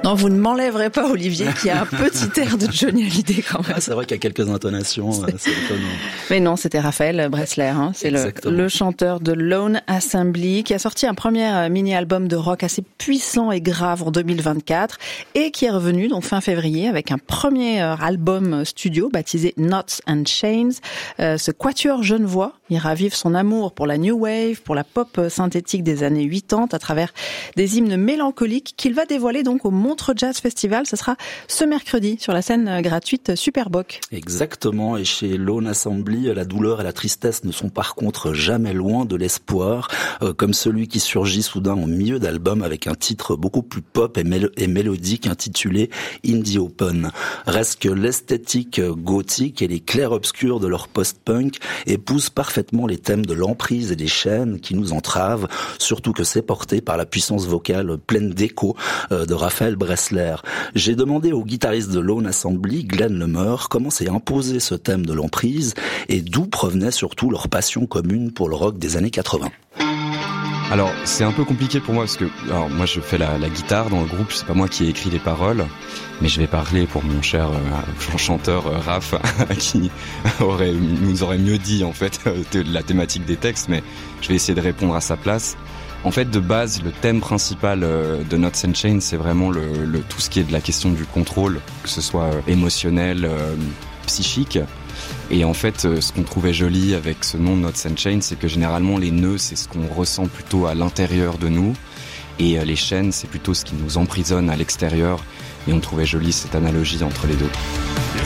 Non, vous ne m'enlèverez pas, Olivier, qui a un petit air de Johnny Hallyday quand même. C'est vrai qu'il y a quelques intonations, c'est étonnant. Mais non, c'était Raphaël Bressler, c'est le chanteur de Lone Assembly, qui a sorti un premier mini-album de rock assez puissant et grave en 2024, et qui est revenu donc fin février avec un premier album studio baptisé Knots and Chains. Ce quatuor genevois, il ravive son amour pour la new wave, pour la pop synthétique des années 80 à travers des hymnes mélancoliques qu'il va dévoiler donc au Montreux Jazz Festival. Ce sera ce mercredi sur la scène gratuite Superboc. Exactement, et chez Lone Assembly, la douleur et la tristesse ne sont par contre jamais loin de l'espoir, comme celui qui surgit soudain en milieu d'album avec un titre beaucoup plus pop et mélodique intitulé Indie Open. Reste que l'esthétique gothique et les clairs-obscurs de leur post-punk épousent parfaitement les thèmes de l'emprise et des chaînes qui nous entravent, surtout que c'est porté par la puissance vocale pleine d'écho de Raphaël Bressler. J'ai demandé au guitariste de Lone Assembly, Glenn Lemeur, comment s'est imposé ce thème de l'emprise et d'où provenait surtout leur passion commune pour le rock des années 80. Alors c'est un peu compliqué pour moi parce que moi je fais la guitare dans le groupe, c'est pas moi qui ai écrit les paroles, mais je vais parler pour mon cher chanteur Raph qui nous aurait mieux dit en fait la thématique des textes, mais je vais essayer de répondre à sa place. En fait, de base, le thème principal de Knots and Chains, c'est vraiment tout ce qui est de la question du contrôle, que ce soit émotionnel, psychique. Et en fait, ce qu'on trouvait joli avec ce nom Knots and Chains, c'est que généralement les nœuds, c'est ce qu'on ressent plutôt à l'intérieur de nous, et les chaînes, c'est plutôt ce qui nous emprisonne à l'extérieur. Et on trouvait joli cette analogie entre les deux.